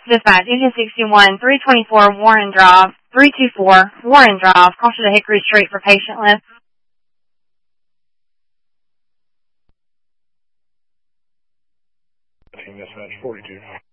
Dispatch, Engine 61, 324 Warren Drive, 324 Warren Drive, closer to Hickory Street for patient lift. Dispatch 42.